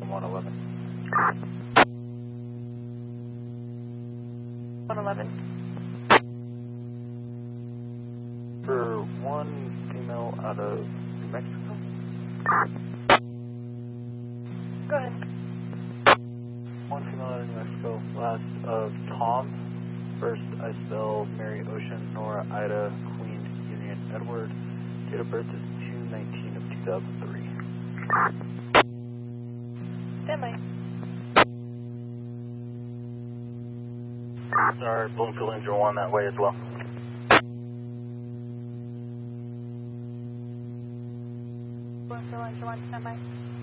111. 111. For one female out of New Mexico. Go ahead. One female out of New Mexico. Last of Tom. First, I spell Mary Ocean, Nora, Ida, Queen, Union, Edward. Date of birth is 2/19 of 2003. Stand by. Sorry, Bloomfield Engine 1 that way as well. Bloomfield Engine 1, stand by.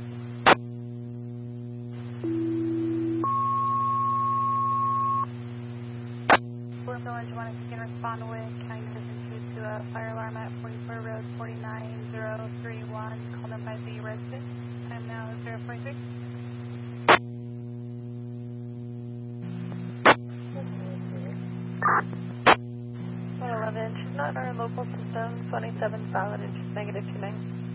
Bloomfield Engine 1, if you can respond with county division 2 to a fire alarm at 44 Road 49031, called in by the resident. Time now is 043. She's not in our local system. 27 solid, it's negative 29.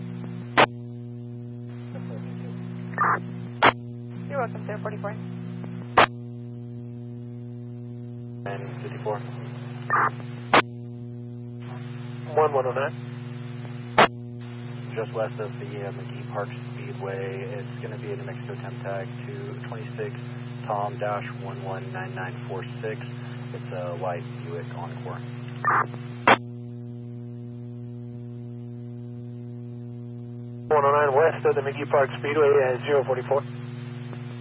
You're welcome, sir. 44. And 54. 1109. Just west of the McGee Park Speedway. It's going to be a New Mexico temp tag to 26 Tom-119946. It's a white Buick Encore. 109 west of the McGee Park Speedway at 044.